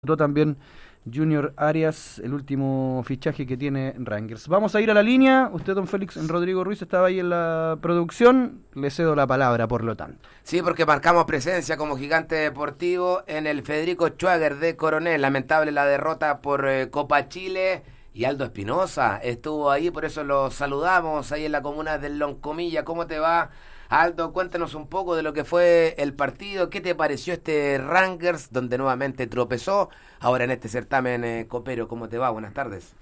También Junior Arias, el último fichaje que tiene Rangers. Vamos a ir a la línea. Usted, don Félix Rodrigo Ruiz, estaba ahí en la producción. Le cedo la palabra, por lo tanto. Sí, porque marcamos presencia como gigante deportivo en el Federico Schwager de Coronel. Lamentable la derrota por Copa Chile. Y Aldo Espinosa estuvo ahí, por eso lo saludamos ahí en la comuna del Loncomilla. ¿Cómo te va, Aldo? Cuéntanos un poco de lo que fue el partido. ¿Qué te pareció este Rangers, donde nuevamente tropezó ahora en este certamen copero? ¿Cómo te va? Buenas tardes.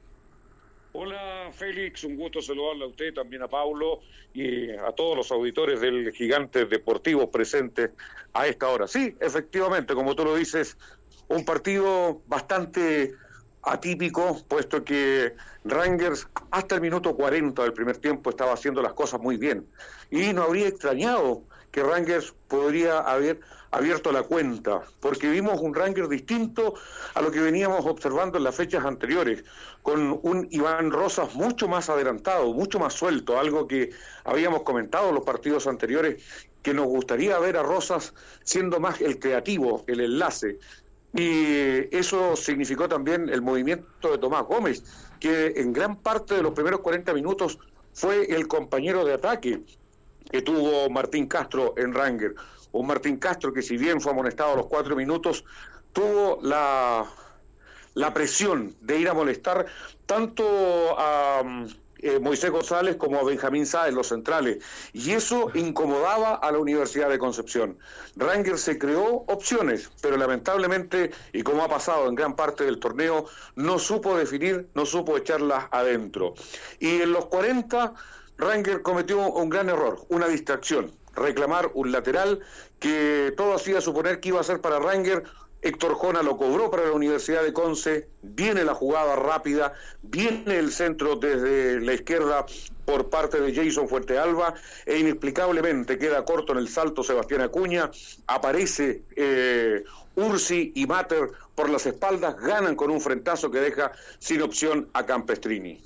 Hola Félix, un gusto saludarle a usted, también a Paulo y a todos los auditores del Gigante Deportivo presentes a esta hora. Sí, efectivamente, como tú lo dices, un partido bastante atípico, puesto que Rangers hasta el minuto 40 del primer tiempo estaba haciendo las cosas muy bien. Y no habría extrañado que Rangers podría haber abierto la cuenta, porque vimos un Rangers distinto a lo que veníamos observando en las fechas anteriores, con un Iván Rosas mucho más adelantado, mucho más suelto, algo que habíamos comentado en los partidos anteriores, que nos gustaría ver a Rosas siendo más el creativo, el enlace. Y eso significó también el movimiento de Tomás Gómez, que en gran parte de los primeros 40 minutos fue el compañero de ataque que tuvo Martín Castro en Rangers. Un Martín Castro que, si bien fue amonestado a los 4 minutos, tuvo la presión de ir a molestar tanto a Moisés González como a Benjamín Sáez, los centrales, y eso incomodaba a la Universidad de Concepción. Rangers se creó opciones, pero lamentablemente, y como ha pasado en gran parte del torneo, no supo definir, no supo echarlas adentro. Y en los 40, Rangers cometió un gran error, una distracción, reclamar un lateral que todo hacía suponer que iba a ser para Rangers. Héctor Jona lo cobró para la Universidad de Conce, viene la jugada rápida, viene el centro desde la izquierda por parte de Jason Fuentealba e inexplicablemente queda corto en el salto Sebastián Acuña, aparece Ursi y Mater por las espaldas, ganan con un frentazo que deja sin opción a Campestrini.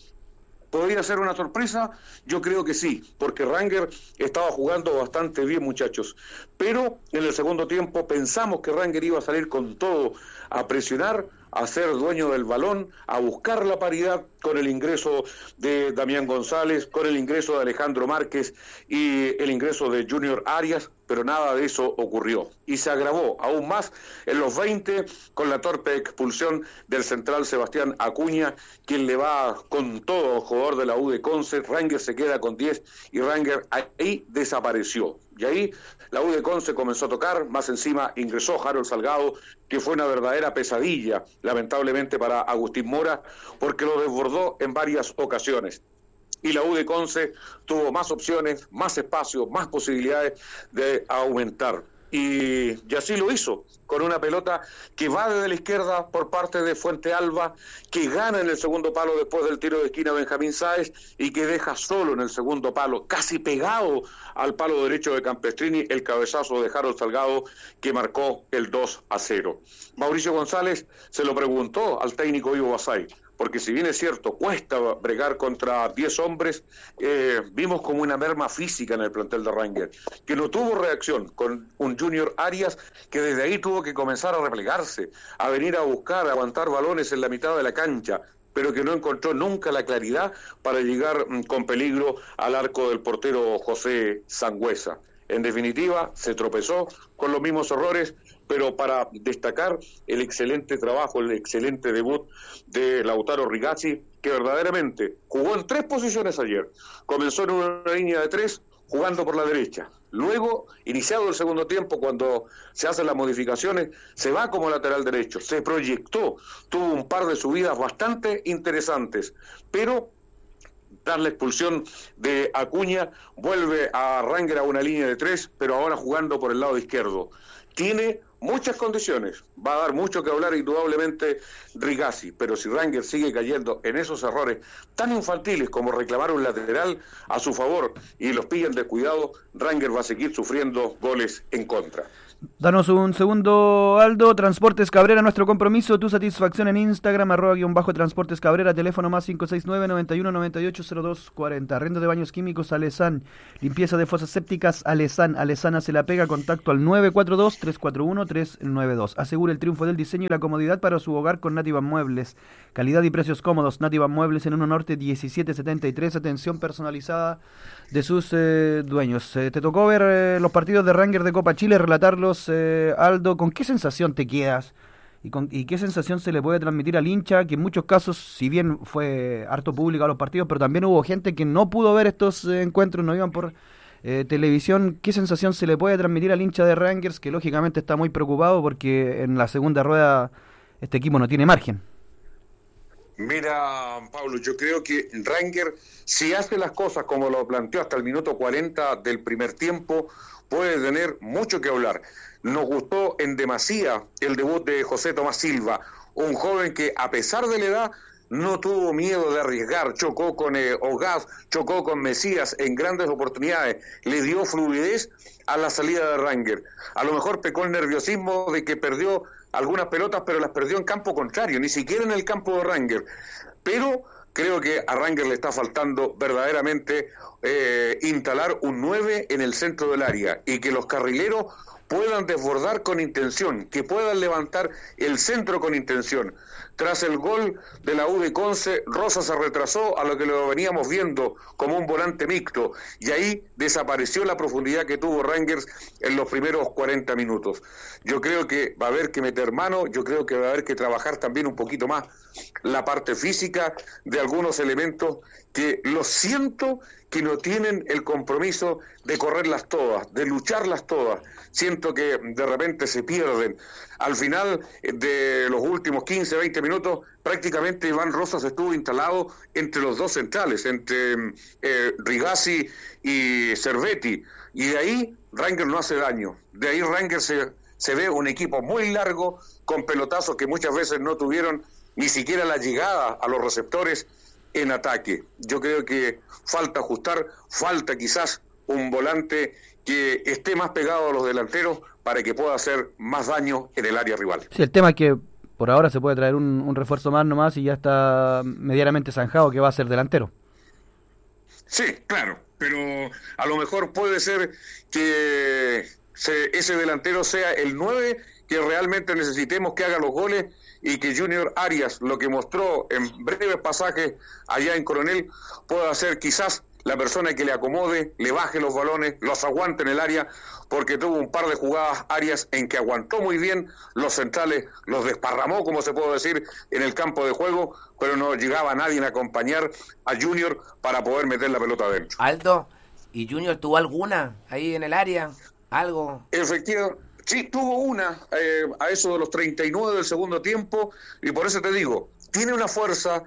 ¿Podría ser una sorpresa? Yo creo que sí, porque Rangers estaba jugando bastante bien, muchachos. Pero en el segundo tiempo pensamos que Rangers iba a salir con todo, a presionar, a ser dueño del balón, a buscar la paridad con el ingreso de Damián González, con el ingreso de Alejandro Márquez y el ingreso de Junior Arias, pero nada de eso ocurrió. Y se agravó aún más en los 20 con la torpe expulsión del central Sebastián Acuña, quien le va con todo al jugador de la U de Conce. Rangers se queda con 10 y Rangers ahí desapareció. Y ahí la U de Conce comenzó a tocar, más encima ingresó Harold Salgado, que fue una verdadera pesadilla, lamentablemente para Agustín Mora, porque lo desbordó en varias ocasiones. Y la U de Conce tuvo más opciones, más espacio, más posibilidades de aumentar. Y así lo hizo, con una pelota que va desde la izquierda por parte de Fuentealba, que gana en el segundo palo después del tiro de esquina Benjamín Sáez y que deja solo en el segundo palo, casi pegado al palo derecho de Campestrini, el cabezazo de Harold Salgado que marcó el 2-0. Mauricio González se lo preguntó al técnico Ivo Basay, porque si bien es cierto, cuesta bregar contra 10 hombres, vimos como una merma física en el plantel de Rangers, que no tuvo reacción con un Junior Arias, que desde ahí tuvo que comenzar a replegarse, a venir a buscar, a aguantar balones en la mitad de la cancha, pero que no encontró nunca la claridad para llegar con peligro al arco del portero José Sangüesa. En definitiva, se tropezó con los mismos errores, pero para destacar el excelente trabajo, el excelente debut de Lautaro Rigazzi, que verdaderamente jugó en 3 posiciones ayer. Comenzó en una línea de 3, jugando por la derecha. Luego, iniciado el segundo tiempo, cuando se hacen las modificaciones, se va como lateral derecho, se proyectó, tuvo un par de subidas bastante interesantes, pero tras la expulsión de Acuña, vuelve a Rangers a una línea de 3, pero ahora jugando por el lado izquierdo. Tiene muchas condiciones, va a dar mucho que hablar indudablemente Rigazzi, pero si Rangers sigue cayendo en esos errores tan infantiles como reclamar un lateral a su favor y los pillan descuidado, Rangers va a seguir sufriendo goles en contra. Danos un segundo, Aldo. Transportes Cabrera, nuestro compromiso, tu satisfacción en Instagram, @Transportes Cabrera, teléfono más 569-9198-0240. Arrendo de baños químicos, Alesan. Limpieza de fosas sépticas, Alesan. Alesan hace la pega, contacto al 942-341-392. Asegura el triunfo del diseño y la comodidad para su hogar con Nativa Muebles. Calidad y precios cómodos. Nativa Muebles en 1 Norte 1773. Atención personalizada de sus dueños. Te tocó ver los partidos de Rangers de Copa Chile, relatarlos, Aldo. ¿Con qué sensación te quedas? ¿Y qué sensación se le puede transmitir al hincha? Que en muchos casos, si bien fue harto público a los partidos, pero también hubo gente que no pudo ver estos encuentros, no iban por televisión. ¿Qué sensación se le puede transmitir al hincha de Rangers, que lógicamente está muy preocupado porque en la segunda rueda este equipo no tiene margen? Mira, Pablo, yo creo que Rangers, si hace las cosas como lo planteó hasta el minuto 40 del primer tiempo, puede tener mucho que hablar. Nos gustó en demasía el debut de José Tomás Silva, un joven que a pesar de la edad no tuvo miedo de arriesgar, chocó con Ogaz, chocó con Mesías en grandes oportunidades, le dio fluidez a la salida de Rangers. A lo mejor pecó el nerviosismo de que perdió algunas pelotas, pero las perdió en campo contrario, ni siquiera en el campo de Rangers. Pero creo que a Rangers le está faltando verdaderamente instalar un 9 en el centro del área y que los carrileros puedan desbordar con intención, que puedan levantar el centro con intención. Tras el gol de la U de Conce, Rosa se retrasó a lo que lo veníamos viendo como un volante mixto, y ahí desapareció la profundidad que tuvo Rangers en los primeros 40 minutos. Yo creo que va a haber que meter mano, yo creo que va a haber que trabajar también un poquito más la parte física de algunos elementos que lo siento que no tienen el compromiso de correrlas todas, de lucharlas todas. Siento que de repente se pierden. Al final de los últimos 15, 20 minutos, prácticamente Iván Rosas estuvo instalado entre los dos centrales, entre Rigazzi y Cervetti, y de ahí Rangers no hace daño. De ahí Rangers se ve un equipo muy largo, con pelotazos que muchas veces no tuvieron ni siquiera la llegada a los receptores en ataque. Yo creo que falta ajustar, falta quizás un volante que esté más pegado a los delanteros para que pueda hacer más daño en el área rival. Sí, el tema es que por ahora se puede traer un refuerzo más nomás y ya está medianamente zanjado que va a ser delantero. Sí, claro, pero a lo mejor puede ser que ese delantero sea el 9 que realmente necesitemos que haga los goles, y que Junior Arias, lo que mostró en breves pasajes allá en Coronel, pueda ser quizás la persona que le acomode, le baje los balones, los aguante en el área, porque tuvo un par de jugadas Arias en que aguantó muy bien los centrales, los desparramó, como se puede decir, en el campo de juego, pero no llegaba nadie a acompañar a Junior para poder meter la pelota adentro. Aldo, ¿y Junior tuvo alguna ahí en el área? ¿Algo? Efectivamente. Sí, tuvo una a eso de los 39 del segundo tiempo, y por eso te digo, tiene una fuerza,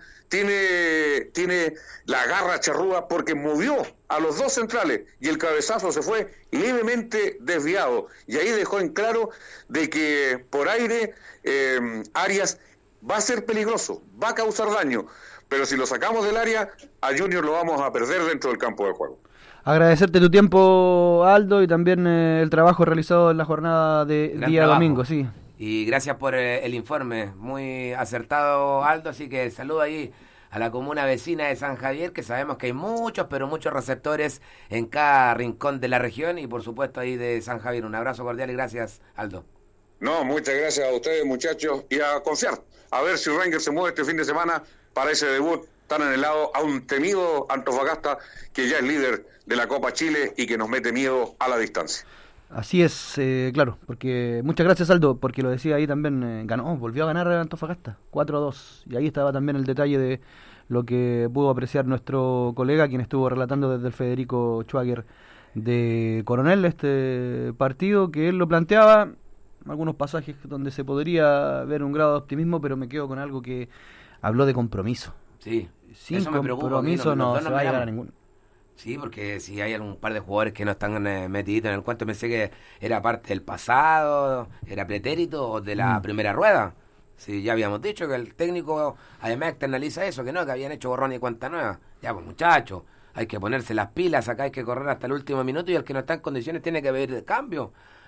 tiene la garra charrúa, porque movió a los dos centrales y el cabezazo se fue levemente desviado, y ahí dejó en claro de que por aire Arias va a ser peligroso, va a causar daño, pero si lo sacamos del área, a Junior lo vamos a perder dentro del campo de juego. Agradecerte tu tiempo, Aldo, y también el trabajo realizado en la jornada de Gran día trabajo. domingo, sí. Y gracias por el informe, muy acertado, Aldo, así que saludo ahí a la comuna vecina de San Javier, que sabemos que hay muchos, pero muchos receptores en cada rincón de la región, y por supuesto ahí de San Javier. Un abrazo cordial y gracias, Aldo. No, muchas gracias a ustedes, muchachos, y a confiar, a ver si Rangers se mueve este fin de semana para ese debut tan anhelado a un temido Antofagasta, que ya es líder de la Copa Chile y que nos mete miedo a la distancia. Así es, claro, porque muchas gracias, Aldo, porque lo decía ahí también, volvió a ganar Antofagasta, 4-2, y ahí estaba también el detalle de lo que pudo apreciar nuestro colega, quien estuvo relatando desde el Federico Schwager de Coronel este partido, que él lo planteaba, algunos pasajes donde se podría ver un grado de optimismo, pero me quedo con algo que habló de compromiso. Sí, Sin eso me preocupa. compromiso no se va a llegar a miramos. ningún... Sí, porque si hay algún par de jugadores que no están metiditos en el cuento, pensé que era parte del pasado, era pretérito o de la primera rueda. Sí, ya habíamos dicho que el técnico además externaliza eso, que no, que habían hecho borrón y cuenta nueva. Ya, pues muchachos, hay que ponerse las pilas, acá hay que correr hasta el último minuto, y el que no está en condiciones tiene que pedir de cambio.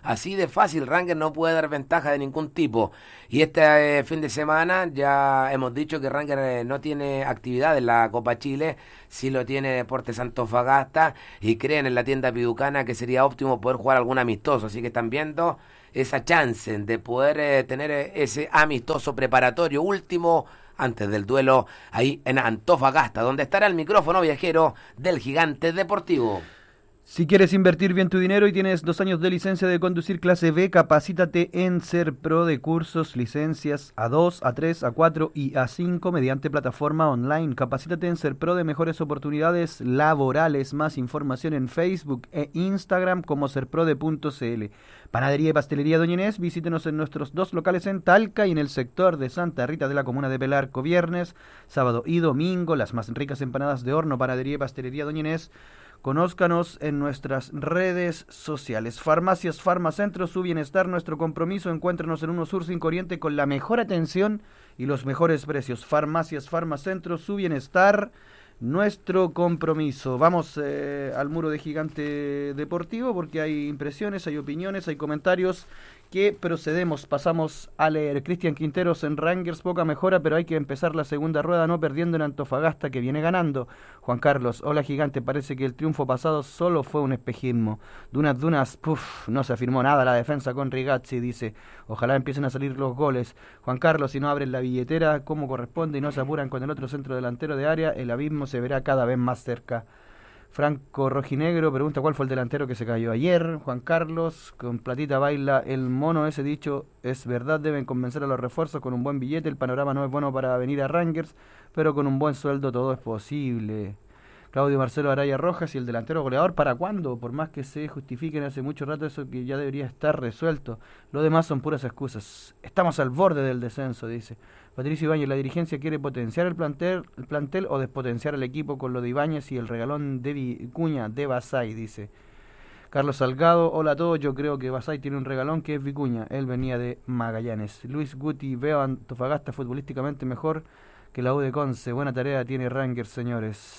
Así de fácil, Rangers no puede dar ventaja de ningún tipo. Y este fin de semana ya hemos dicho que Rangers no tiene actividad en la Copa Chile, sí lo tiene Deportes Antofagasta, y creen en la tienda piducana que sería óptimo poder jugar algún amistoso, así que están viendo esa chance de poder tener ese amistoso preparatorio último antes del duelo ahí en Antofagasta, donde estará el micrófono viajero del Gigante Deportivo. Si quieres invertir bien tu dinero y tienes 2 años de licencia de conducir clase B, capacítate en Serpro de cursos, licencias A2, A3, A4 y A5 mediante plataforma online. Capacítate en Serpro de mejores oportunidades laborales. Más información en Facebook e Instagram como serprode.cl. Panadería y Pastelería Doña Inés, visítenos en nuestros 2 locales en Talca y en el sector de Santa Rita de la comuna de Pelarco. Viernes, sábado y domingo, las más ricas empanadas de horno. Panadería y Pastelería Doña Inés. Conózcanos en nuestras redes sociales. Farmacias Farmacentro, su bienestar, nuestro compromiso. Encuéntranos en 1 Sur 5 Oriente con la mejor atención y los mejores precios. Farmacias Farmacentro, su bienestar, nuestro compromiso. Vamos al muro de Gigante Deportivo porque hay impresiones, hay opiniones, hay comentarios que pasamos a leer. Cristian Quinteros en Rangers, poca mejora, pero hay que empezar la segunda rueda no perdiendo en Antofagasta, que viene ganando. Juan Carlos, hola Gigante, parece que el triunfo pasado solo fue un espejismo. Dunas, no se afirmó nada la defensa con Rigazzi, dice. Ojalá empiecen a salir los goles. Juan Carlos, si no abren la billetera como corresponde y no se apuran con el otro centro delantero de área, el abismo se verá cada vez más cerca. Franco Rojinegro pregunta cuál fue el delantero que se cayó ayer. Juan Carlos, con platita baila el mono, ese dicho es verdad, deben convencer a los refuerzos con un buen billete, el panorama no es bueno para venir a Rangers, pero con un buen sueldo todo es posible. Claudio Marcelo Araya Rojas, y el delantero goleador, ¿para cuándo? Por más que se justifiquen hace mucho rato, eso que ya debería estar resuelto. Lo demás son puras excusas. Estamos al borde del descenso, dice. Patricio Ibáñez, ¿la dirigencia quiere potenciar el plantel o despotenciar el equipo con lo de Ibáñez y el regalón de Vicuña de Basay? Dice Carlos Salgado, hola a todos, yo creo que Basay tiene un regalón que es Vicuña, él venía de Magallanes. Luis Guti, veo a Antofagasta futbolísticamente mejor que la U de Conce, buena tarea tiene Rangers, señores.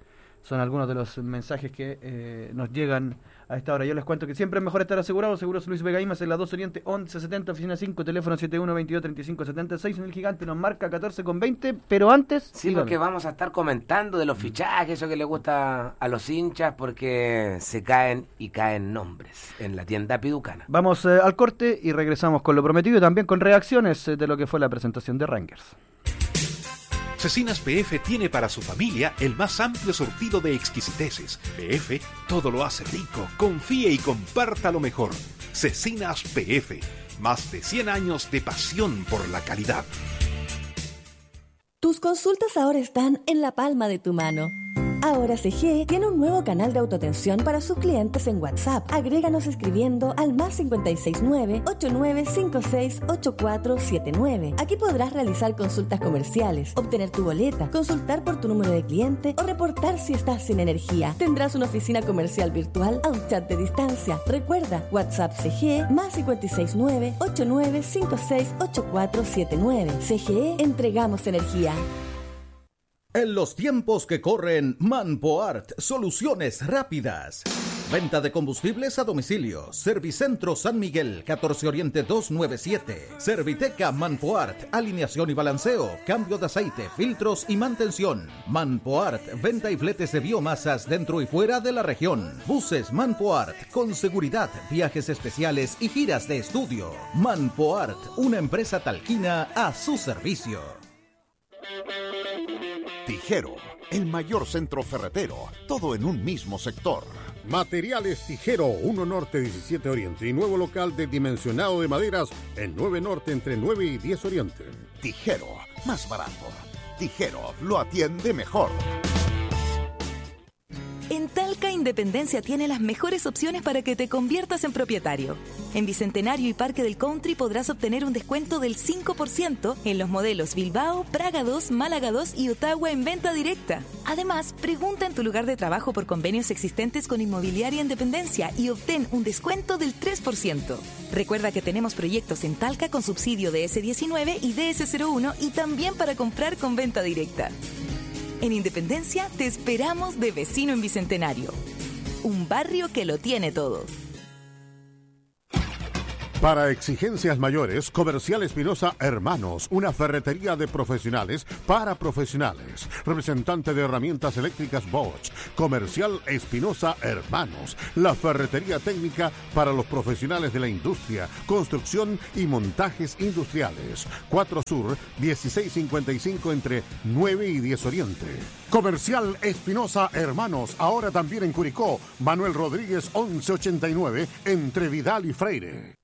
Son algunos de los mensajes que nos llegan a esta hora. Yo les cuento que siempre es mejor estar asegurado. Seguros Luis Vega Imas en la 2 Oriente 1170, oficina 5, teléfono 71223576. En el Gigante nos marca 14:20, pero antes... Sí, porque vamos a estar comentando de los fichajes, eso que le gusta a los hinchas, porque se caen y caen nombres en la tienda piducana. Vamos al corte y regresamos con lo prometido y también con reacciones de lo que fue la presentación de Rangers. Cecinas PF tiene para su familia el más amplio surtido de exquisiteces. PF todo lo hace rico. Confíe y comparta lo mejor. Cecinas PF, más de 100 años de pasión por la calidad. Tus consultas ahora están en la palma de tu mano. Ahora CGE tiene un nuevo canal de autoatención para sus clientes en WhatsApp. Agréganos escribiendo al +569 8956 8479. Aquí podrás realizar consultas comerciales, obtener tu boleta, consultar por tu número de cliente o reportar si estás sin energía. Tendrás una oficina comercial virtual a un chat de distancia. Recuerda, WhatsApp CGE +569 8956 8479. CGE, entregamos energía. En los tiempos que corren, Manpoart, soluciones rápidas. Venta de combustibles a domicilio. Servicentro San Miguel, 14 Oriente 297. Serviteca Manpoart, alineación y balanceo, cambio de aceite, filtros y mantención. Manpoart, venta y fletes de biomasas dentro y fuera de la región. Buses Manpoart, con seguridad, viajes especiales y giras de estudio. Manpoart, una empresa talquina a su servicio. Tijero, el mayor centro ferretero, todo en un mismo sector. Materiales Tijero, 1 Norte 17 Oriente y nuevo local de dimensionado de maderas en 9 Norte entre 9 y 10 Oriente. Tijero, más barato. Tijero, lo atiende mejor. En Talca, Independencia tiene las mejores opciones para que te conviertas en propietario. En Bicentenario y Parque del Country podrás obtener un descuento del 5% en los modelos Bilbao, Praga 2, Málaga 2 y Ottawa en venta directa. Además, pregunta en tu lugar de trabajo por convenios existentes con Inmobiliaria Independencia y obtén un descuento del 3%. Recuerda que tenemos proyectos en Talca con subsidio de DS19 y DS01 y también para comprar con venta directa. En Independencia te esperamos de vecino en Bicentenario. Un barrio que lo tiene todo. Para exigencias mayores, Comercial Espinosa Hermanos, una ferretería de profesionales para profesionales. Representante de herramientas eléctricas Bosch. Comercial Espinosa Hermanos, la ferretería técnica para los profesionales de la industria, construcción y montajes industriales. 4 Sur, 1655 entre 9 y 10 Oriente. Comercial Espinosa Hermanos, ahora también en Curicó. Manuel Rodríguez 1189 entre Vidal y Freire.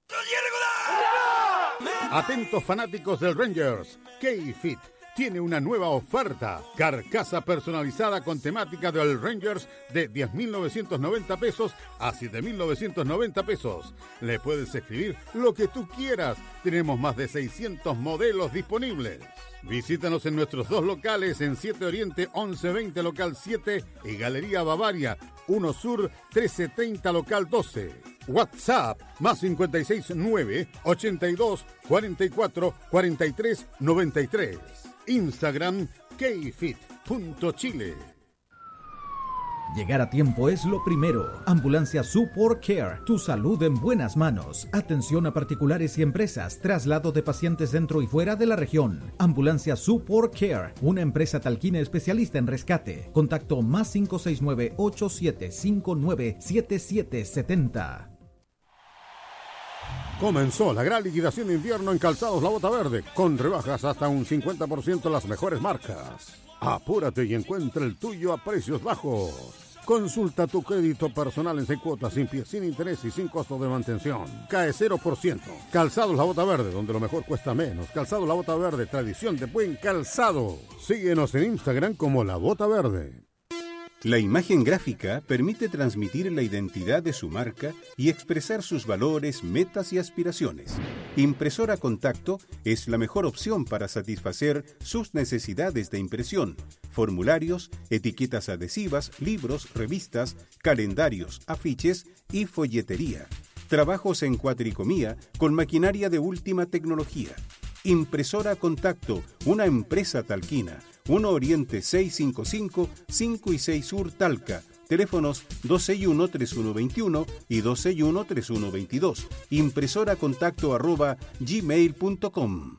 Atentos fanáticos del Rangers, K-Fit tiene una nueva oferta. Carcasa personalizada con temática del Rangers de 10.990 pesos a 7.990 pesos. Le puedes escribir lo que tú quieras. Tenemos más de 600 modelos disponibles. Visítanos en nuestros 2 locales en 7 Oriente 1120 local 7 y Galería Bavaria 1 Sur 1330 local 12. WhatsApp más 569 82 44 43 93. Instagram kfit.chile. Llegar a tiempo es lo primero. Ambulancia Support Care, tu salud en buenas manos. Atención a particulares y empresas, traslado de pacientes dentro y fuera de la región. Ambulancia Support Care, una empresa talquina especialista en rescate. Contacto más 569-8759-7770. Comenzó la gran liquidación de invierno en Calzados La Bota Verde, con rebajas hasta un 50% en las mejores marcas. Apúrate y encuentra el tuyo a precios bajos. Consulta tu crédito personal en 6 cuotas, sin pie, sin interés y sin costo de mantención. Cae 0%. Calzados La Bota Verde, donde lo mejor cuesta menos. Calzados La Bota Verde, tradición de buen calzado. Síguenos en Instagram como La Bota Verde. La imagen gráfica permite transmitir la identidad de su marca y expresar sus valores, metas y aspiraciones. Impresora Contacto es la mejor opción para satisfacer sus necesidades de impresión, formularios, etiquetas adhesivas, libros, revistas, calendarios, afiches y folletería. Trabajos en cuatricomía con maquinaria de última tecnología. Impresora Contacto, una empresa talquina. 1 Oriente 655, 5 y 6 Sur Talca. Teléfonos 261-3121 y 261-3122. impresoracontacto@gmail.com.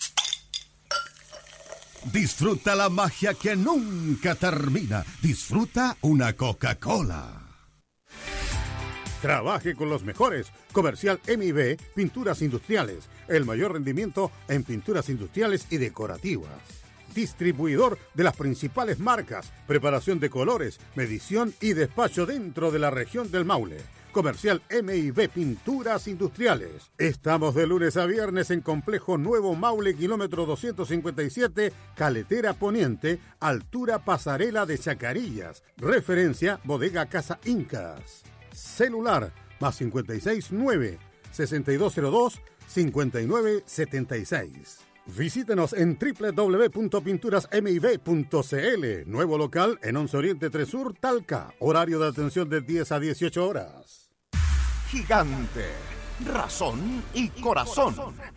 Disfruta la magia que nunca termina. Disfruta una Coca-Cola. Trabaje con los mejores. Comercial MIB, Pinturas Industriales. El mayor rendimiento en pinturas industriales y decorativas. Distribuidor de las principales marcas, preparación de colores, medición y despacho dentro de la región del Maule. Comercial MIB Pinturas Industriales. Estamos de lunes a viernes en Complejo Nuevo Maule, kilómetro 257, Caletera Poniente, altura Pasarela de Chacarillas. Referencia Bodega Casa Incas. Celular más 569 6202 5976. Visítenos en www.pinturasmib.cl. Nuevo local en 11 Oriente 3 Sur, Talca. Horario de atención de 10 a 18 horas. Gigante, razón y corazón.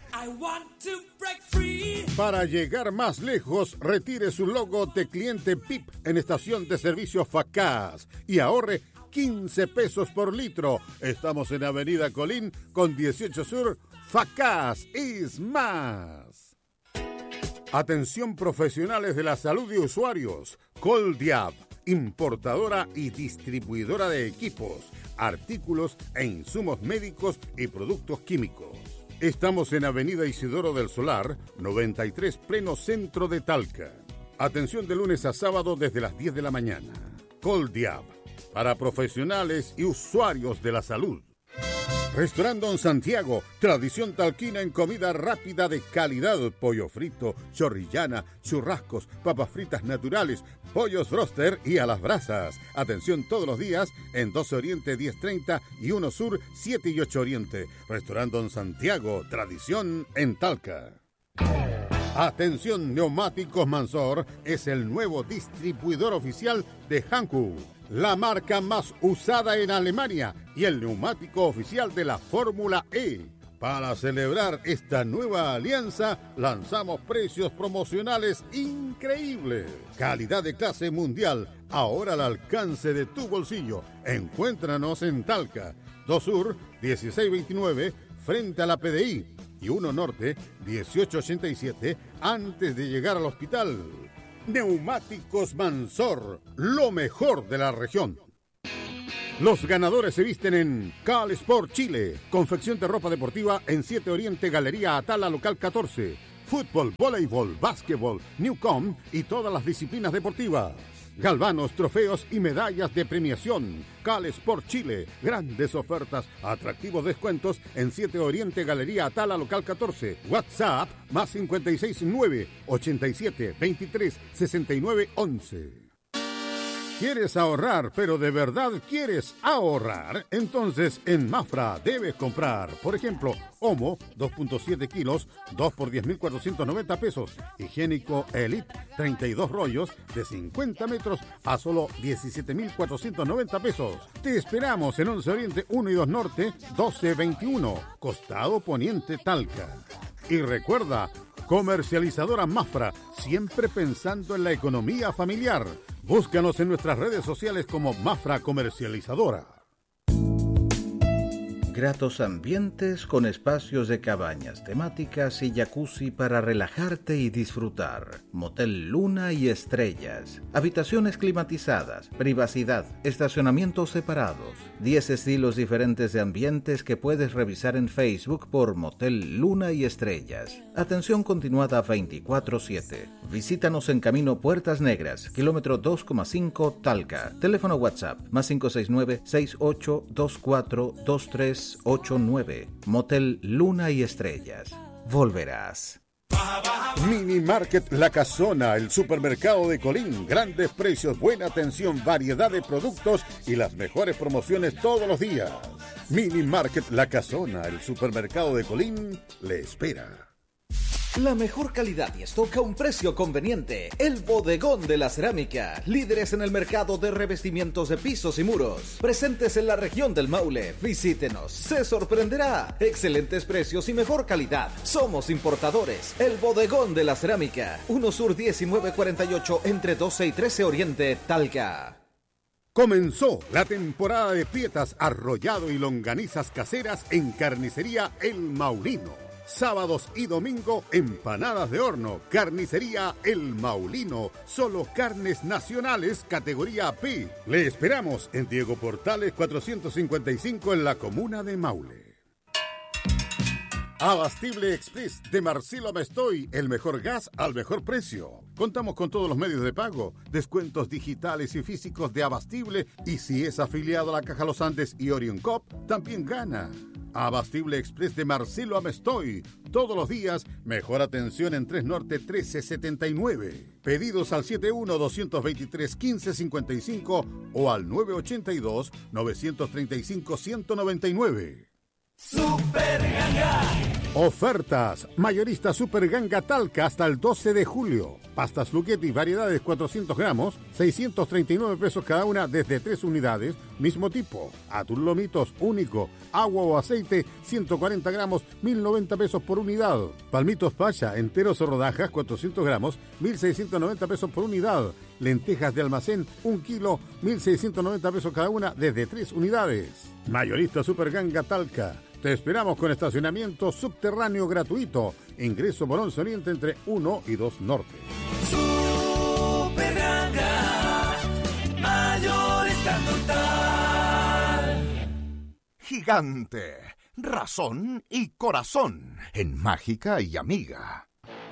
Para llegar más lejos, retire su logo de cliente PIP en estación de servicio Facaz y ahorre 15 pesos por litro. Estamos en Avenida Colín con 18 Sur. Facaz is más. Atención profesionales de la salud y usuarios. Coldiab, importadora y distribuidora de equipos, artículos e insumos médicos y productos químicos. Estamos en Avenida Isidoro del Solar, 93 pleno centro de Talca. Atención de lunes a sábado desde las 10 de la mañana. Coldiab, para profesionales y usuarios de la salud. Restaurante Don Santiago, tradición talquina en comida rápida de calidad, pollo frito, chorrillana, churrascos, papas fritas naturales, pollos broster y a las brasas. Atención todos los días en 12 Oriente 1030 y 1 Sur 7 y 8 Oriente. Restaurante Don Santiago, tradición en Talca. Atención, Neumáticos Mansor es el nuevo distribuidor oficial de Hankook, la marca más usada en Alemania y el neumático oficial de la Fórmula E. Para celebrar esta nueva alianza, lanzamos precios promocionales increíbles. Calidad de clase mundial, ahora al alcance de tu bolsillo. Encuéntranos en Talca, 2 Sur, 1629, frente a la PDI, y 1 Norte, 1887, antes de llegar al hospital. Neumáticos Mansor, lo mejor de la región. Los ganadores se visten en Cal Sport Chile, confección de ropa deportiva en 7 Oriente, Galería Atala, local 14. Fútbol, voleibol, básquetbol, Newcom y todas las disciplinas deportivas. Galvanos, trofeos y medallas de premiación. Cal Sport Chile, grandes ofertas, atractivos descuentos en 7 Oriente, Galería Atala, local 14. WhatsApp, más 569 87 23 69 11. ¿Quieres ahorrar, pero de verdad quieres ahorrar? Entonces en Mafra debes comprar, por ejemplo, Omo, 2.7 kilos, 2 por 10.490 pesos. Higiénico Elite, 32 rollos de 50 metros a solo 17.490 pesos. Te esperamos en 11 Oriente 1 y 2 Norte, 1221, Costado Poniente, Talca. Y recuerda, comercializadora Mafra, siempre pensando en la economía familiar. Búscanos en nuestras redes sociales como Mafra Comercializadora. Gratos ambientes con espacios de cabañas temáticas y jacuzzi para relajarte y disfrutar. Motel Luna y Estrellas. Habitaciones climatizadas, privacidad, estacionamientos separados. 10 estilos diferentes de ambientes que puedes revisar en Facebook por Motel Luna y Estrellas. Atención continuada 24/7. Visítanos en Camino Puertas Negras, kilómetro 2,5 Talca. Teléfono WhatsApp, más 569-6824-2389. Motel Luna y Estrellas. Volverás. Mini Market La Casona, el supermercado de Colín. Grandes precios, buena atención, variedad de productos y las mejores promociones todos los días. Mini Market La Casona, el supermercado de Colín, le espera. La mejor calidad y stock a un precio conveniente. El Bodegón de la Cerámica. Líderes en el mercado de revestimientos de pisos y muros. Presentes en la región del Maule. Visítenos. Se sorprenderá. Excelentes precios y mejor calidad. Somos importadores. El Bodegón de la Cerámica. 1 Sur 1948 entre 12 y 13 Oriente, Talca. Comenzó la temporada de pietas, arrollado y longanizas caseras en Carnicería El Maulino. Sábados y domingo, empanadas de horno. Carnicería El Maulino. Solo carnes nacionales, categoría P. Le esperamos en Diego Portales 455 en la comuna de Maule. Abastible Express de Marcelo Mestoy, el mejor gas al mejor precio. Contamos con todos los medios de pago, descuentos digitales y físicos de Abastible, y si es afiliado a la Caja Los Andes y Orion Cop, también gana. Abastible Express de Marcelo Amestoy. Todos los días, mejor atención en 3 Norte 1379. Pedidos al 71-223-1555 o al 982-935-199. Super Ganga. Ofertas. Mayorista Super Ganga Talca hasta el 12 de julio. Pastas Luchetti, variedades 400 gramos, 639 pesos cada una desde 3 unidades, mismo tipo. Atún Lomitos, único. Agua o aceite, 140 gramos, 1.090 pesos por unidad. Palmitos Pacha, enteros o rodajas, 400 gramos, 1.690 pesos por unidad. Lentejas de almacén, 1 kilo, 1.690 pesos cada una desde 3 unidades. Mayorista Super Ganga Talca. Te esperamos con estacionamiento subterráneo gratuito. Ingreso por 11 Oriente entre 1 y 2 Norte. Super Ganga, mayorista total. Gigante, razón y corazón en Mágica y Amiga.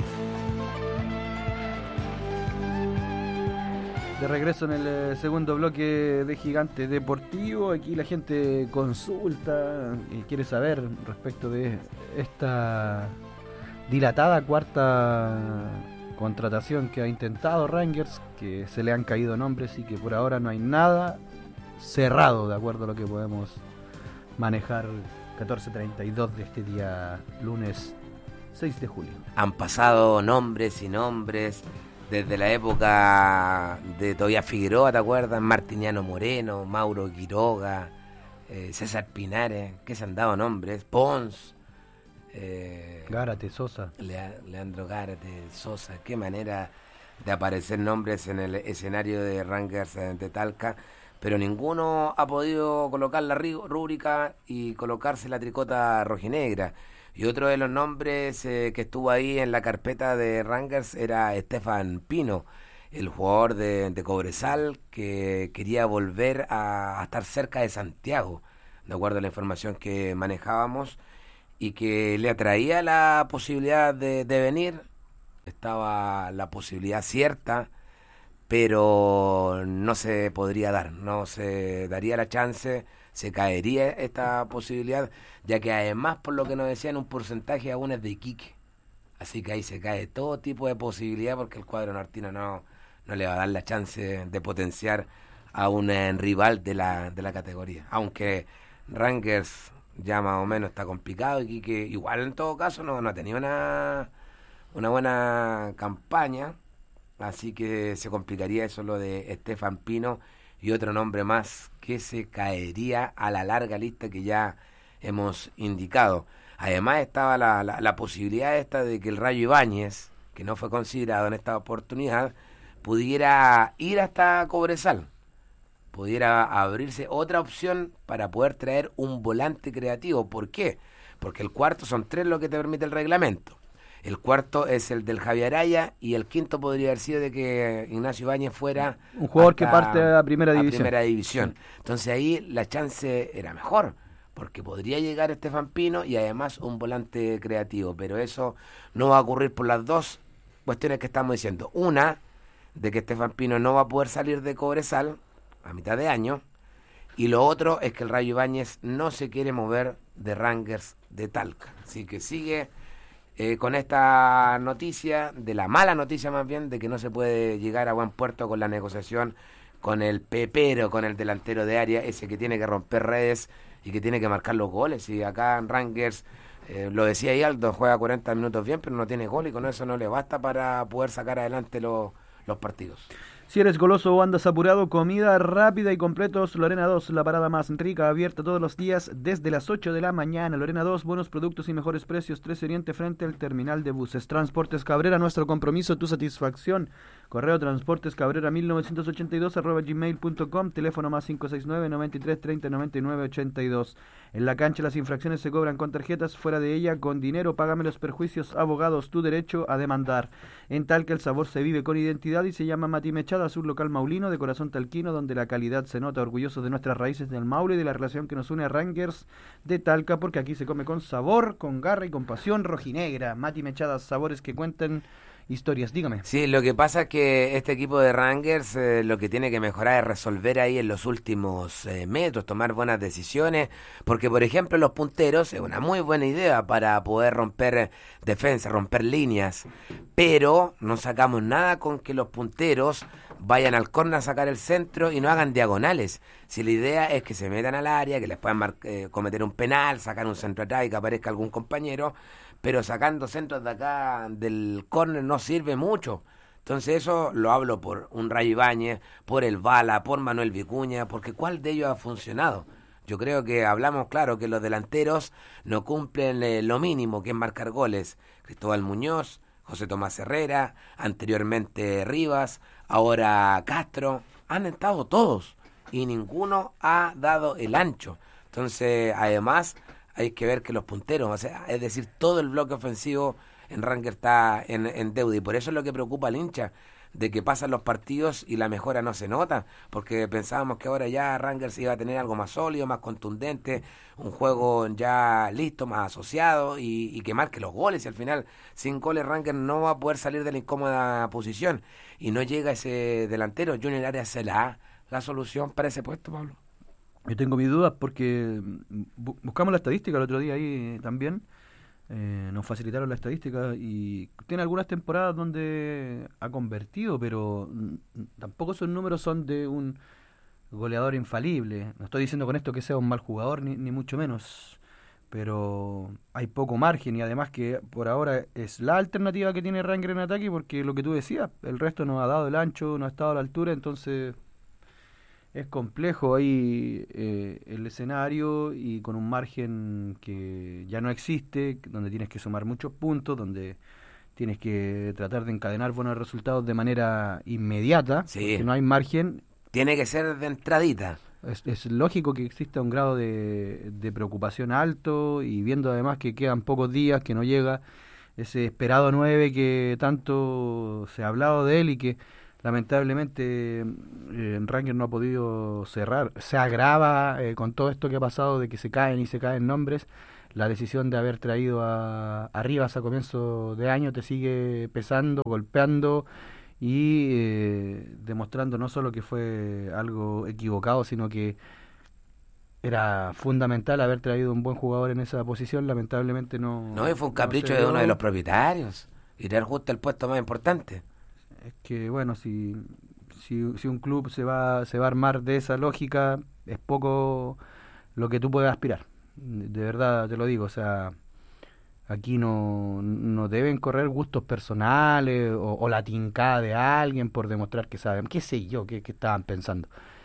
De regreso en el segundo bloque de Gigante Deportivo. Aquí la gente consulta y quiere saber respecto de esta dilatada cuarta contratación que ha intentado Rangers, que se le han caído nombres y que por ahora no hay nada cerrado, de acuerdo a lo que podemos manejar 14:32 de este día lunes 6 de julio. Han pasado nombres y nombres desde la época de Tobias Figueroa, ¿te acuerdas? Martiniano Moreno, Mauro Quiroga, César Pinares, que se han dado nombres, Pons, Gárate, Sosa, Leandro Gárate, Sosa. Qué manera de aparecer nombres en el escenario de Rangers de Talca, pero ninguno ha podido colocar la rúbrica y colocarse la tricota rojinegra. Y otro de los nombres que estuvo ahí en la carpeta de Rangers era Estefan Pino, el jugador de Cobresal que quería volver a estar cerca de Santiago, de acuerdo a la información que manejábamos, y que le atraía la posibilidad de venir. Estaba la posibilidad cierta, pero no se podría dar, no se daría la chance, se caería esta posibilidad, ya que además, por lo que nos decían, un porcentaje aún es de Iquique. Así que ahí se cae todo tipo de posibilidad, porque el cuadro nortino no le va a dar la chance de potenciar a un rival de la categoría. Aunque Rangers ya más o menos está complicado, y que igual en todo caso no ha tenido una buena campaña, así que se complicaría eso lo de Estefan Pino, y otro nombre más que se caería a la larga lista que ya hemos indicado. Además estaba la posibilidad esta de que el Rayo Ibáñez, que no fue considerado en esta oportunidad, pudiera ir hasta Cobresal, pudiera abrirse otra opción para poder traer un volante creativo. ¿Por qué? Porque el cuarto son 3 lo que te permite el reglamento. El cuarto es el del Javier Araya, y el quinto podría haber sido de que Ignacio Ibáñez fuera un jugador que parte a primera división. Entonces ahí la chance era mejor, porque podría llegar Estefan Pino y además un volante creativo, pero eso no va a ocurrir por las dos cuestiones que estamos diciendo. Una, de que Estefan Pino no va a poder salir de Cobresal a mitad de año, y lo otro es que el Rayo Ibáñez no se quiere mover de Rangers de Talca. Así que sigue con esta noticia, de la mala noticia más bien, de que no se puede llegar a buen puerto con la negociación con el pepero, con el delantero de área, ese que tiene que romper redes y que tiene que marcar los goles. Y acá en Rangers, lo decía ahí Aldo, juega 40 minutos bien, pero no tiene gol, y con eso no le basta para poder sacar adelante los partidos. Si eres goloso o andas apurado, comida rápida y completos, Lorena 2, la parada más rica, abierta todos los días desde las 8 de la mañana. Lorena 2, buenos productos y mejores precios, 13 Oriente frente al terminal de buses. Transportes Cabrera, nuestro compromiso, tu satisfacción. Correo transportescabrera1982@gmail.com, teléfono más 569-9330-9982. En la cancha las infracciones se cobran con tarjetas, fuera de ella con dinero. Págame los perjuicios, abogados, tu derecho a demandar. En Talca el sabor se vive con identidad y se llama Mati Mechada, sur local maulino de corazón talquino, donde la calidad se nota, orgullosos de nuestras raíces del Maule y de la relación que nos une a Rangers de Talca, porque aquí se come con sabor, con garra y con pasión rojinegra. Mati Mechada, sabores que cuentan historias. Dígame. Sí, lo que pasa es que este equipo de Rangers lo que tiene que mejorar es resolver ahí en los últimos metros, tomar buenas decisiones, porque por ejemplo los punteros es una muy buena idea para poder romper defensa, romper líneas, pero no sacamos nada con que los punteros vayan al córner a sacar el centro y no hagan diagonales. Si la idea es que se metan al área, que les puedan cometer un penal, sacar un centro atrás y que aparezca algún compañero, pero sacando centros de acá del córner no sirve mucho. Entonces eso lo hablo por un Rayo Ibáñez, por el Bala, por Manuel Vicuña, porque ¿cuál de ellos ha funcionado? Yo creo que hablamos claro que los delanteros no cumplen lo mínimo, que es marcar goles. Cristóbal Muñoz, José Tomás Herrera, anteriormente Rivas, ahora Castro, han estado todos y ninguno ha dado el ancho. Entonces, además, hay que ver que los punteros, o sea, es decir, todo el bloque ofensivo en Rangers está en deuda, y por eso es lo que preocupa al hincha, de que pasan los partidos y la mejora no se nota, porque pensábamos que ahora ya Rangers iba a tener algo más sólido, más contundente, un juego ya listo, más asociado y que marque los goles, y al final sin goles Rangers no va a poder salir de la incómoda posición y no llega ese delantero. Junior Arias se la solución para ese puesto, Pablo. Yo tengo mis dudas porque buscamos la estadística el otro día ahí también. Nos facilitaron la estadística y tiene algunas temporadas donde ha convertido, pero tampoco esos números son de un goleador infalible. No estoy diciendo con esto que sea un mal jugador, ni mucho menos, pero hay poco margen, y además que por ahora es la alternativa que tiene Rangers en ataque, porque lo que tú decías, el resto no ha dado el ancho, no ha estado a la altura, entonces es complejo ahí el escenario, y con un margen que ya no existe, donde tienes que sumar muchos puntos, donde tienes que tratar de encadenar buenos resultados de manera inmediata, sí, porque no hay margen. Tiene que ser de entradita. Es lógico que exista un grado de preocupación alto, y viendo además que quedan pocos días, que no llega ese esperado 9 que tanto se ha hablado de él y que lamentablemente Rangers no ha podido cerrar. Se agrava con todo esto que ha pasado, de que se caen nombres. La decisión de haber traído a Rivas a comienzo de año te sigue pesando, golpeando y demostrando no solo que fue algo equivocado, sino que era fundamental haber traído un buen jugador en esa posición. Lamentablemente no. No, y fue un capricho de uno de los propietarios. Y era justo el puesto más importante. Es que, bueno, si un club se va a armar de esa lógica, es poco lo que tú puedes aspirar. De verdad te lo digo, o sea, aquí no deben correr gustos personales o la tincada de alguien por demostrar que saben, qué sé yo, qué estaban pensando.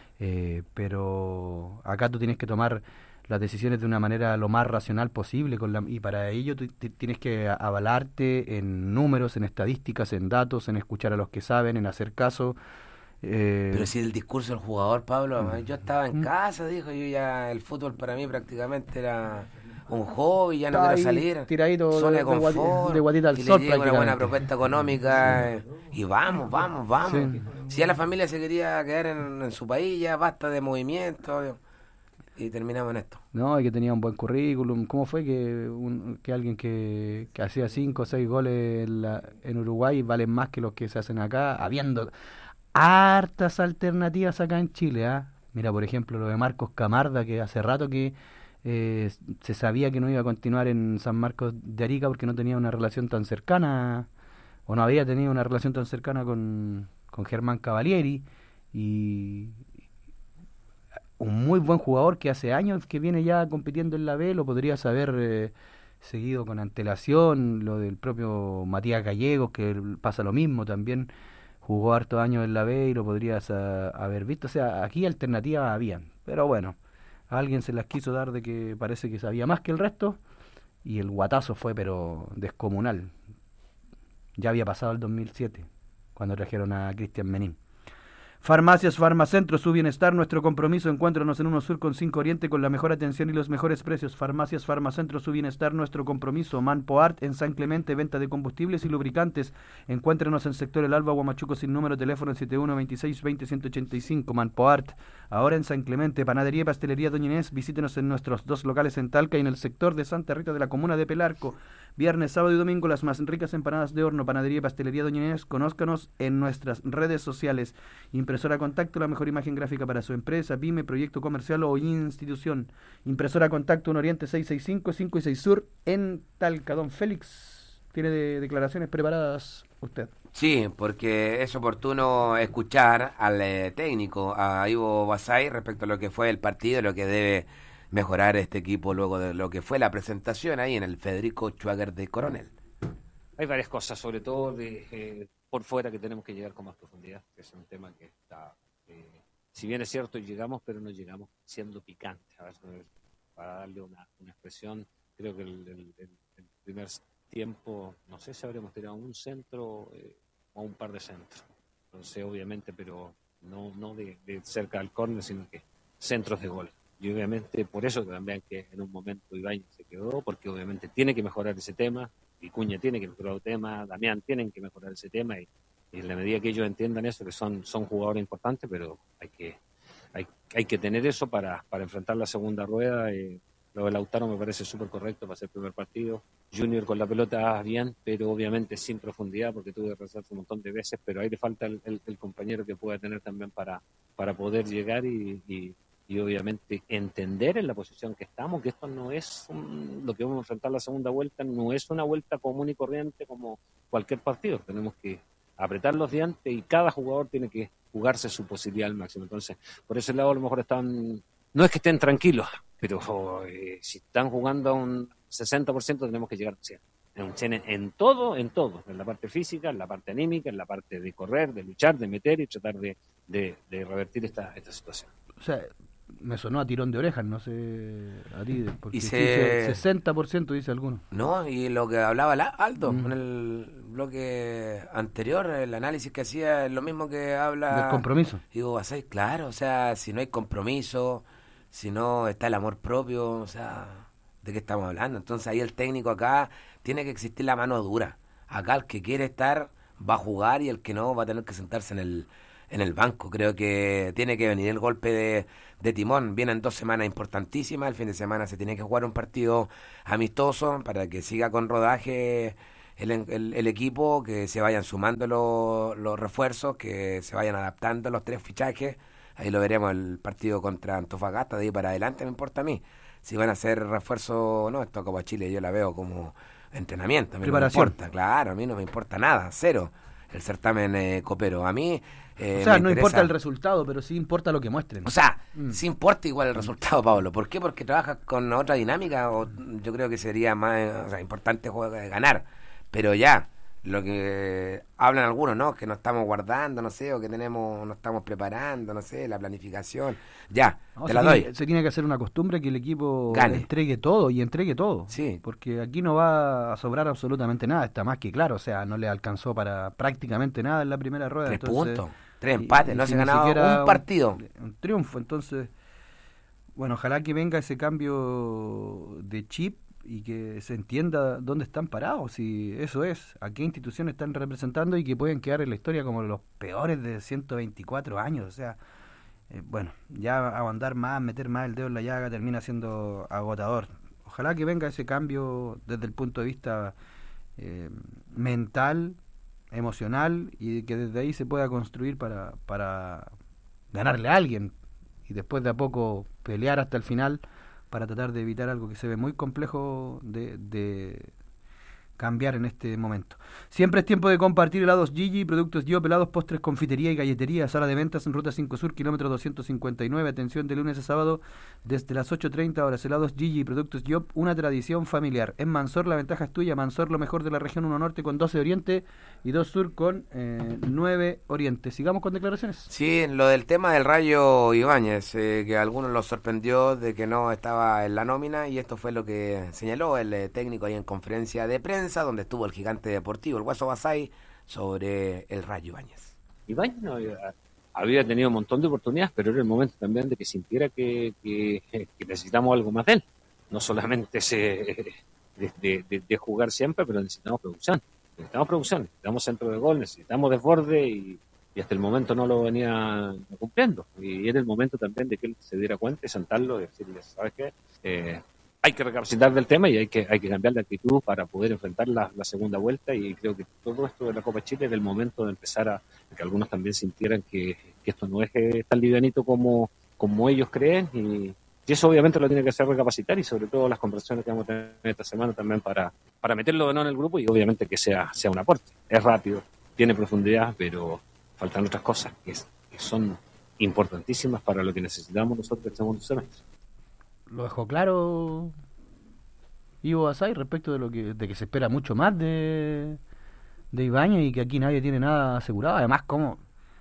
Pero acá tú tienes que tomar las decisiones de una manera lo más racional posible, y para ello tú tienes que avalarte en números, en estadísticas, en datos, en escuchar a los que saben, en hacer caso. Pero si el discurso del jugador, Pablo, yo estaba en casa, dijo, yo ya el fútbol para mí prácticamente era un hobby, ya no quiero salir, tiradito zona de confort, de guatita al y sol, le llega una buena propuesta económica, y vamos. Sí. Si ya la familia se quería quedar en su país, ya basta de movimiento, y terminamos en esto. No, y que tenía un buen currículum. ¿Cómo fue que alguien que hacía 5 o 6 goles en Uruguay valen más que los que se hacen acá, habiendo hartas alternativas acá en Chile? Mira, por ejemplo, lo de Marcos Camarda, que hace rato que se sabía que no iba a continuar en San Marcos de Arica porque no tenía una relación tan cercana, o no había tenido una relación tan cercana con Germán Cavalieri, y un muy buen jugador que hace años que viene ya compitiendo en la B. Lo podrías haber seguido con antelación. Lo del propio Matías Gallegos, que pasa lo mismo también, jugó hartos años en la B y lo podrías haber visto. O sea, aquí alternativas habían, pero bueno, a alguien se las quiso dar de que parece que sabía más que el resto, y el guatazo fue pero descomunal. Ya había pasado el 2007 cuando trajeron a Cristian Menín. Farmacias Farmacentro, su bienestar, nuestro compromiso. Encuéntranos en 1 Sur con 5 Oriente con la mejor atención y los mejores precios. Farmacias Farmacentro, su bienestar, nuestro compromiso. Manpo Art en San Clemente, venta de combustibles y lubricantes. Encuéntranos en sector El Alba, Huamachuco, sin número, teléfono 712620-185. Manpo Art, ahora en San Clemente. Panadería y Pastelería Doña Inés, visítenos en nuestros 2 locales en Talca y en el sector de Santa Rita de la comuna de Pelarco. Viernes, sábado y domingo, las más ricas empanadas de horno. Panadería y Pastelería Doña Inés, conózcanos en nuestras redes sociales. Impresora Contacto, la mejor imagen gráfica para su empresa, pyme, proyecto comercial o institución. Impresora Contacto, en Oriente 665, 5 y 6 Sur, en Talca. Don Félix, ¿tiene declaraciones preparadas usted? Sí, porque es oportuno escuchar al técnico, a Ivo Basay, respecto a lo que fue el partido, lo que debe mejorar este equipo luego de lo que fue la presentación ahí en el Federico Schwager de Coronel. Hay varias cosas, sobre todo por fuera, que tenemos que llegar con más profundidad, que es un tema que está, si bien es cierto, llegamos, pero no llegamos siendo picantes. A ver, para darle una expresión, creo que el primer tiempo, no sé si habremos tirado un centro o un par de centros, entonces obviamente, pero no de cerca del córner, sino que centros de gol. Y obviamente por eso también que en un momento Ibáñez se quedó, porque obviamente tiene que mejorar ese tema, Vicuña tiene que mejorar el tema, Damián tienen que mejorar ese tema, y en la medida que ellos entiendan eso, que son jugadores importantes, pero hay que tener eso para enfrentar la segunda rueda. Lo de Lautaro me parece súper correcto para ser el primer partido. Junior con la pelota bien, pero obviamente sin profundidad, porque tuve que rezarse un montón de veces, pero ahí le falta el compañero que pueda tener también para poder llegar y obviamente entender en la posición que estamos, que esto no es lo que vamos a enfrentar la segunda vuelta, no es una vuelta común y corriente como cualquier partido. Tenemos que apretar los dientes y cada jugador tiene que jugarse su posibilidad al máximo. Entonces, por ese lado a lo mejor no es que estén tranquilos, pero si están jugando a un 60% tenemos que llegar a 100%. En todo, en la parte física, en la parte anímica, en la parte de correr, de luchar, de meter y tratar de revertir esta situación. O sea, me sonó a tirón de orejas, no sé a ti, porque Y sí, se- 60% dice alguno. No, y lo que hablaba Aldo en el bloque anterior, el análisis que hacía es lo mismo que habla... Del compromiso. Digo, Basay, claro, o sea, si no hay compromiso, si no está el amor propio, o sea, ¿de qué estamos hablando? Entonces ahí el técnico acá tiene que existir la mano dura. Acá el que quiere estar va a jugar y el que no va a tener que sentarse en el banco. Creo que tiene que venir el golpe de timón. Vienen 2 semanas importantísimas. El fin de semana se tiene que jugar un partido amistoso para que siga con rodaje el equipo, que se vayan sumando los refuerzos, que se vayan adaptando los 3 fichajes. Ahí lo veremos el partido contra Antofagasta, de ahí para adelante me importa a mí. Si van a hacer refuerzos o no, esto Copa Chile yo la veo como entrenamiento. A mí Preparación. no me importa, claro, a mí no me importa nada, cero el certamen copero. A mí O sea, me no interesa- importa el resultado, pero sí importa lo que muestren. O sea, sí importa igual el resultado, Pablo. ¿Por qué? Porque trabajas con otra dinámica, o yo creo que sería más importante ganar. Pero ya, lo que hablan algunos, ¿no? Que nos estamos guardando, no sé, o que nos estamos preparando, no sé, la planificación. Ya, No, te se la tiene- doy. Se tiene que hacer una costumbre que el equipo Gane. entregue todo y entregue todo. Sí. Porque aquí no va a sobrar absolutamente nada, está más que claro. O sea, no le alcanzó para prácticamente nada en la primera rueda. 3 entonces- puntos, 3 empates, no si se ni ganaba siquiera un partido. Un triunfo, entonces, bueno, ojalá que venga ese cambio de chip y que se entienda dónde están parados, si eso es, a qué instituciones están representando y que pueden quedar en la historia como los peores de 124 años, o sea, bueno, ya ahondar más, meter más el dedo en la llaga termina siendo agotador. Ojalá que venga ese cambio desde el punto de vista mental, emocional, y que desde ahí se pueda construir para ganarle a alguien y después de a poco pelear hasta el final para tratar de evitar algo que se ve muy complejo de cambiar en este momento. Siempre es tiempo de compartir helados Gigi, productos Diop, helados, postres, confitería y galletería. Sala de ventas en Ruta 5 Sur, kilómetro 259. Atención de lunes a sábado desde las 8:30 horas. Helados Gigi, productos Diop, una tradición familiar. En Mansor la ventaja es tuya. Mansor, lo mejor de la región 1 Norte con 12 Oriente y 2 Sur con 9 Oriente. Sigamos con declaraciones. Sí, lo del tema del Rayo Ibáñez, que a algunos los sorprendió de que no estaba en la nómina, y esto fue lo que señaló el técnico ahí en conferencia de prensa, donde estuvo el gigante deportivo, el Guaso Basay, sobre el Rayo Ibáñez. Ibáñez no había tenido un montón de oportunidades, pero era el momento también de que sintiera que necesitamos algo más de él. No solamente de jugar siempre, pero necesitamos producción. Necesitamos centro de gol, necesitamos desborde y hasta el momento no lo venía cumpliendo. Y era el momento también de que él se diera cuenta y sentarlo y decirle, ¿sabes qué? Hay que recapacitar del tema y hay que cambiar de actitud para poder enfrentar la segunda vuelta, y creo que todo esto de la Copa Chile era el momento de empezar a que algunos también sintieran que esto no es tan livianito como ellos creen, y eso obviamente lo tiene que hacer recapacitar, y sobre todo las conversaciones que vamos a tener esta semana también para meterlo de nuevo en el grupo, y obviamente que sea un aporte. Es rápido, tiene profundidad, pero faltan otras cosas que son importantísimas para lo que necesitamos nosotros este segundo semestre. Lo dejó claro Ivo Basay respecto de que se espera mucho más de Ibáñez y que aquí nadie tiene nada asegurado. Además, ¿cómo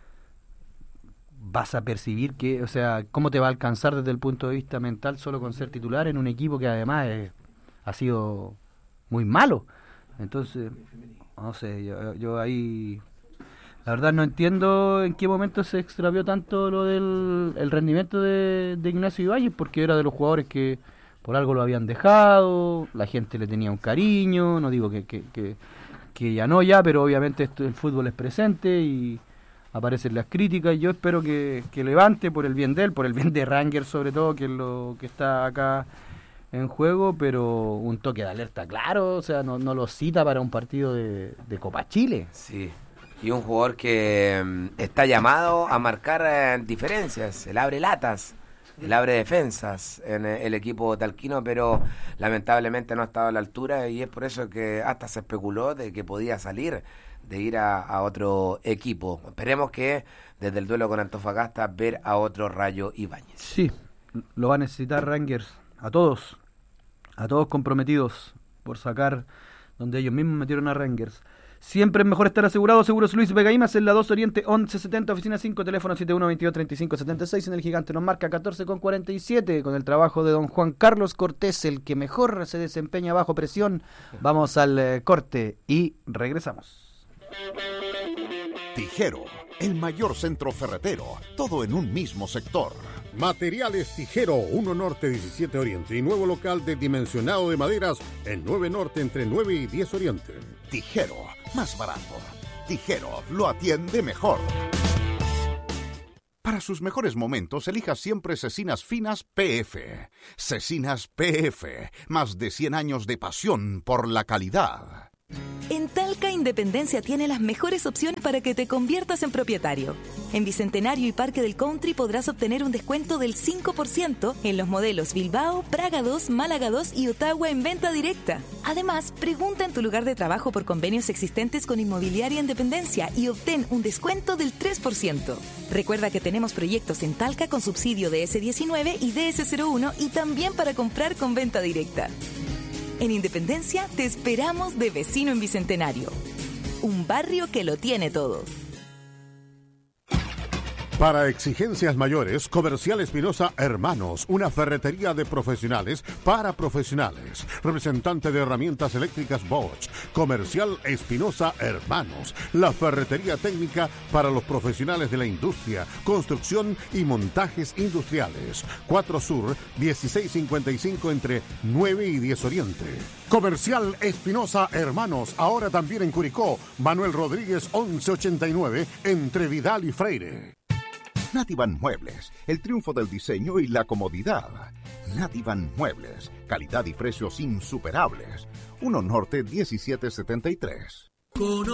vas a percibir que, o sea, cómo te va a alcanzar desde el punto de vista mental solo con ser titular en un equipo que además ha sido muy malo? Entonces, no sé, yo ahí la verdad no entiendo en qué momento se extravió tanto lo del el rendimiento de Ignacio Ibáñez, porque era de los jugadores que por algo lo habían dejado, la gente le tenía un cariño, no digo que ya no ya, pero obviamente el fútbol es presente y aparecen las críticas. Yo espero que levante por el bien de él, por el bien de Rangers sobre todo, que es lo que está acá en juego, pero un toque de alerta claro, o sea, no lo cita para un partido de Copa Chile. Sí. Y un jugador que está llamado a marcar diferencias, él abre latas, él abre defensas en el equipo talquino, pero lamentablemente no ha estado a la altura, y es por eso que hasta se especuló de que podía salir, de ir a otro equipo. Esperemos que desde el duelo con Antofagasta ver a otro Rayo Ibáñez. Sí, lo va a necesitar Rangers, a todos comprometidos por sacar donde ellos mismos metieron a Rangers. Siempre es mejor estar asegurado. Seguros Luis Vega Imas en la 2 Oriente 1170, oficina 5, teléfono 7122-3576. En el Gigante nos marca 14,47 con el trabajo de don Juan Carlos Cortés, el que mejor se desempeña bajo presión. Vamos al corte y regresamos. Tijero, el mayor centro ferretero, todo en un mismo sector. Materiales Tijero, 1 Norte 17 Oriente y nuevo local de dimensionado de maderas en 9 Norte entre 9 y 10 Oriente. Tijero, más barato. Tijero, lo atiende mejor. Para sus mejores momentos, elija siempre Cecinas Finas PF. Cecinas PF, más de 100 años de pasión por la calidad. En Talca, Independencia tiene las mejores opciones para que te conviertas en propietario. En Bicentenario y Parque del Country podrás obtener un descuento del 5% en los modelos Bilbao, Praga 2, Málaga 2 y Ottawa en venta directa. Además, pregunta en tu lugar de trabajo por convenios existentes con Inmobiliaria Independencia y obtén un descuento del 3%. Recuerda que tenemos proyectos en Talca con subsidio de DS19 y DS01 y también para comprar con venta directa. En Independencia te esperamos de vecino en Bicentenario. Un barrio que lo tiene todo. Para exigencias mayores, Comercial Espinosa Hermanos, una ferretería de profesionales para profesionales. Representante de herramientas eléctricas Bosch. Comercial Espinosa Hermanos, la ferretería técnica para los profesionales de la industria, construcción y montajes industriales. 4 Sur, 1655 entre 9 y 10 Oriente. Comercial Espinosa Hermanos, ahora también en Curicó. Manuel Rodríguez 1189 entre Vidal y Freire. Nativan Muebles, el triunfo del diseño y la comodidad. Nativan Muebles, calidad y precios insuperables. 1 Norte 1773.